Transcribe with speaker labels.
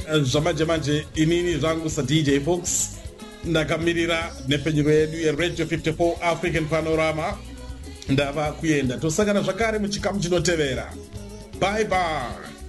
Speaker 1: zvamanje-manje. Inini zvangu saDJ Fox ndakamirira nepfenyuro yedu yeRadio 54 African Panorama. Ndava kuenda tosangana zvakare muchikamu chinotevera. Bye bye.